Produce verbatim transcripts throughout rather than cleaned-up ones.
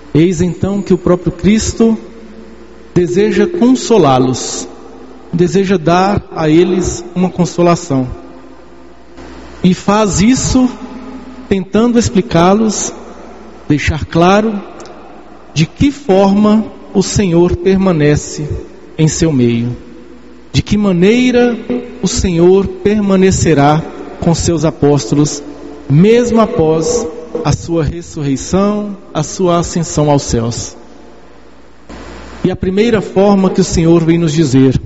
Eis então que o próprio Cristo deseja consolá-los, deseja dar a eles uma consolação. E faz isso tentando explicá-los, deixar claro de que forma o Senhor permanece em seu meio. De que maneira o Senhor permanecerá com seus apóstolos, mesmo após a sua ressurreição, a sua ascensão aos céus. E a primeira forma que o Senhor vem nos dizer: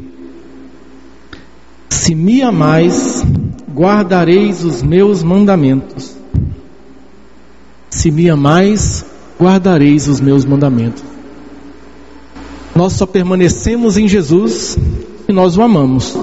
se me amais, guardareis os meus mandamentos. Se me amais, guardareis os meus mandamentos. Nós só permanecemos em Jesus se nós o amamos.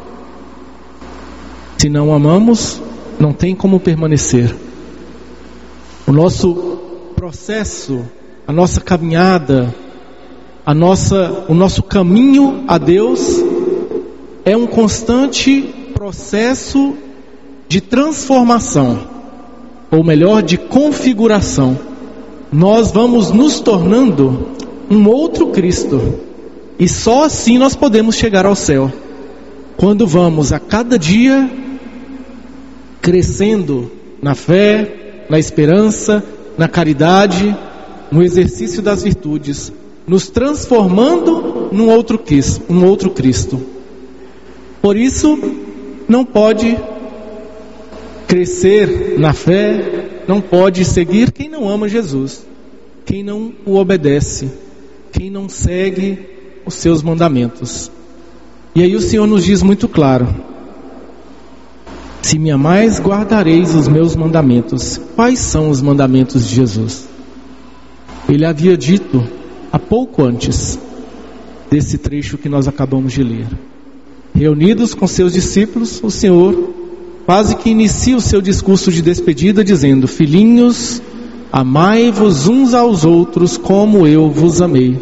Se não amamos, não tem como permanecer. O nosso processo, a nossa caminhada, a nossa, o nosso caminho a Deus é um constante processo de transformação, ou melhor, de configuração. Nós vamos nos tornando um outro Cristo, e só assim nós podemos chegar ao céu, quando vamos a cada dia crescendo na fé, na esperança, na caridade, no exercício das virtudes, nos transformando num outro Cristo, um outro Cristo. Por isso, não pode crescer na fé, não pode seguir quem não ama Jesus, quem não o obedece, quem não segue os seus mandamentos. E aí o Senhor nos diz muito claro: se me amais, guardareis os meus mandamentos. Quais são os mandamentos de Jesus? Ele havia dito há pouco antes desse trecho que nós acabamos de ler. Reunidos com seus discípulos, o Senhor quase que inicia o seu discurso de despedida dizendo: filhinhos, amai-vos uns aos outros como eu vos amei.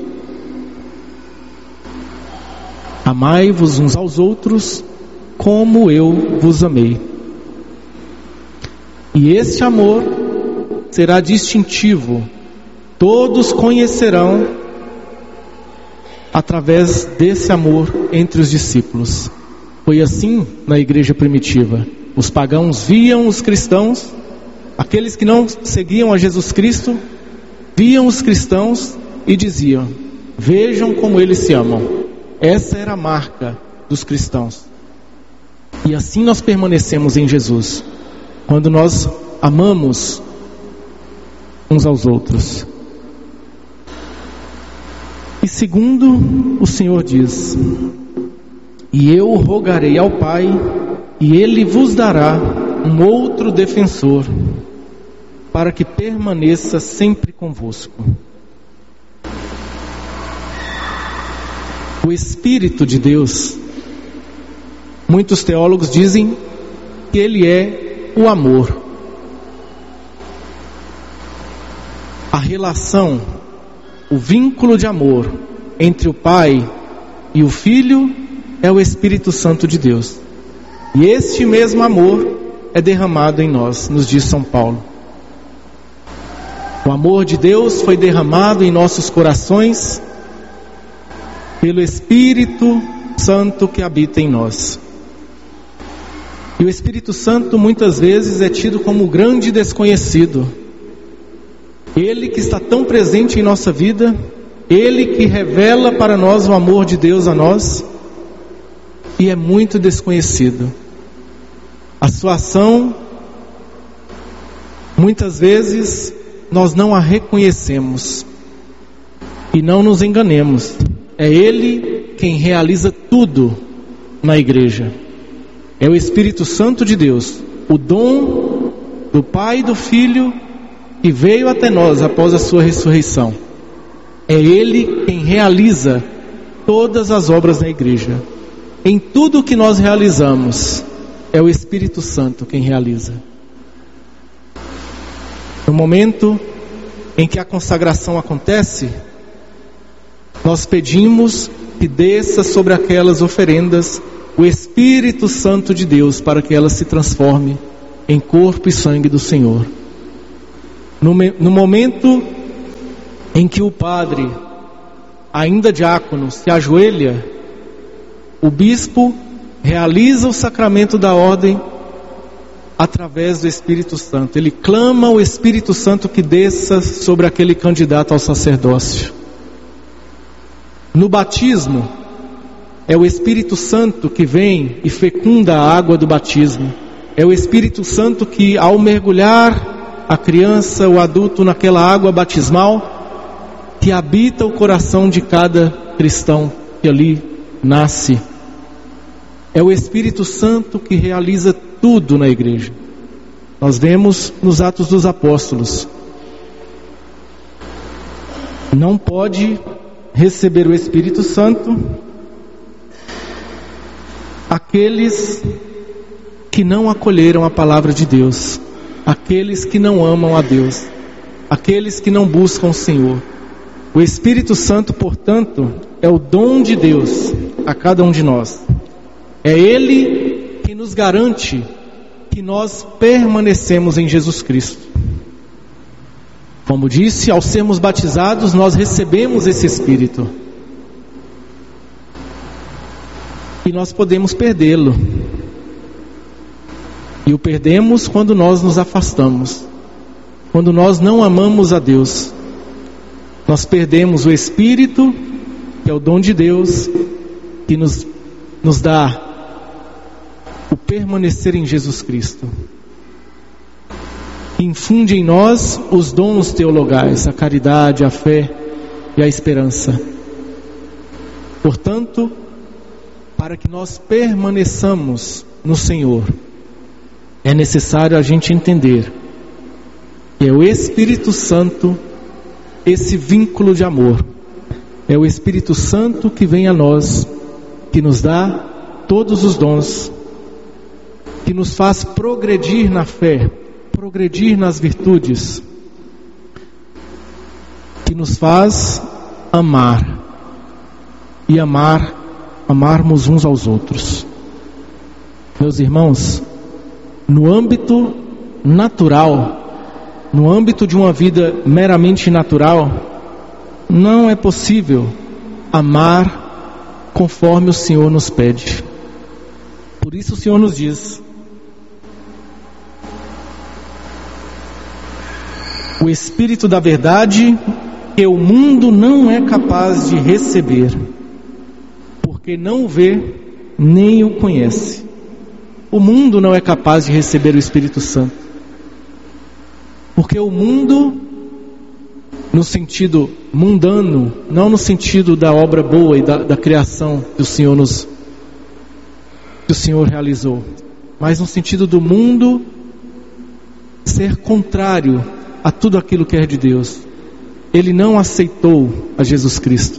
Amai-vos uns aos outros como eu vos amei. E este amor será distintivo. Todos conhecerão através desse amor entre os discípulos. Foi assim na igreja primitiva. Os pagãos viam os cristãos, aqueles que não seguiam a Jesus Cristo, viam os cristãos e diziam: vejam como eles se amam. Essa era a marca dos cristãos. E assim nós permanecemos em Jesus, quando nós amamos uns aos outros. E segundo, o Senhor diz: e eu rogarei ao Pai, e Ele vos dará um outro defensor, para que permaneça sempre convosco. O Espírito de Deus, muitos teólogos dizem que Ele é o amor. A relação, o vínculo de amor entre o Pai e o Filho é o Espírito Santo de Deus. E este mesmo amor é derramado em nós, nos diz São Paulo. O amor de Deus foi derramado em nossos corações pelo Espírito Santo que habita em nós. E o Espírito Santo muitas vezes é tido como o grande desconhecido. Ele que está tão presente em nossa vida, Ele que revela para nós o amor de Deus a nós, e é muito desconhecido. A sua ação, muitas vezes, nós não a reconhecemos. E não nos enganemos, é Ele quem realiza tudo na igreja. É o Espírito Santo de Deus, o dom do Pai e do Filho, que veio até nós após a sua ressurreição. É Ele quem realiza todas as obras na igreja. Em tudo que nós realizamos, é o Espírito Santo quem realiza. No momento em que a consagração acontece, nós pedimos que desça sobre aquelas oferendas o Espírito Santo de Deus, para que elas se transformem em corpo e sangue do Senhor. No, no momento em que o padre, ainda diácono, se ajoelha, o bispo realiza o sacramento da ordem através do Espírito Santo. Ele clama o Espírito Santo que desça sobre aquele candidato ao sacerdócio. No batismo, é o Espírito Santo que vem e fecunda a água do batismo. É o Espírito Santo que, ao mergulhar a criança, o adulto naquela água batismal, que habita o coração de cada cristão que ali nasce. É o Espírito Santo que realiza tudo na igreja. Nós vemos nos Atos dos Apóstolos. Não pode receber o Espírito Santo aqueles que não acolheram a palavra de Deus, aqueles que não amam a Deus, aqueles que não buscam o Senhor. O Espírito Santo, portanto, é o dom de Deus a cada um de nós. É Ele que nos garante que nós permanecemos em Jesus Cristo. Como disse, ao sermos batizados, nós recebemos esse Espírito. E nós podemos perdê-lo. E o perdemos quando nós nos afastamos. Quando nós não amamos a Deus. Nós perdemos o Espírito, que é o dom de Deus, que nos, nos dá o permanecer em Jesus Cristo. Infunde em nós os dons teologais, a caridade, a fé e a esperança. Portanto, para que nós permaneçamos no Senhor, é necessário a gente entender que é o Espírito Santo, esse vínculo de amor. É o Espírito Santo que vem a nós, que nos dá todos os dons, que nos faz progredir na fé, progredir nas virtudes, que nos faz amar e amar, amarmos uns aos outros. Meus irmãos, no âmbito natural, no âmbito de uma vida meramente natural, não é possível amar conforme o Senhor nos pede. Por isso o Senhor nos diz: o Espírito da verdade que o mundo não é capaz de receber, porque não o vê nem o conhece. O mundo não é capaz de receber o Espírito Santo, porque o mundo, no sentido mundano, não no sentido da obra boa e da, da criação que o Senhor nos, que o Senhor realizou, mas no sentido do mundo ser contrário a tudo aquilo que é de Deus. Ele não aceitou a Jesus Cristo.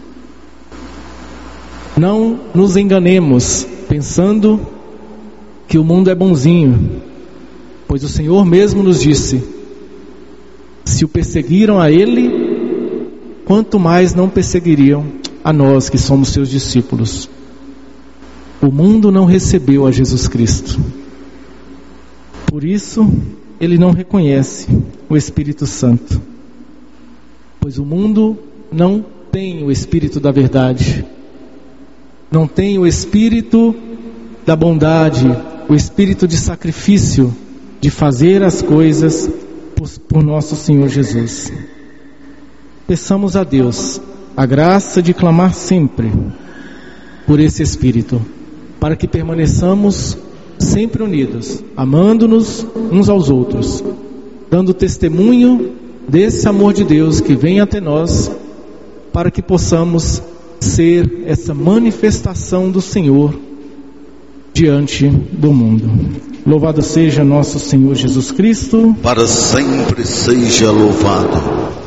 Não nos enganemos pensando que o mundo é bonzinho, pois o Senhor mesmo nos disse: se o perseguiram a Ele, quanto mais não perseguiriam a nós que somos seus discípulos. O mundo não recebeu a Jesus Cristo, por isso ele não reconhece o Espírito Santo, pois o mundo não tem o Espírito da verdade, não tem o Espírito da bondade, o Espírito de sacrifício, de fazer as coisas por, por nosso Senhor Jesus. Peçamos a Deus a graça de clamar sempre por esse Espírito, para que permaneçamos sempre unidos, amando-nos uns aos outros, dando testemunho desse amor de Deus que vem até nós, para que possamos ser essa manifestação do Senhor diante do mundo. Louvado seja nosso Senhor Jesus Cristo. Para sempre seja louvado.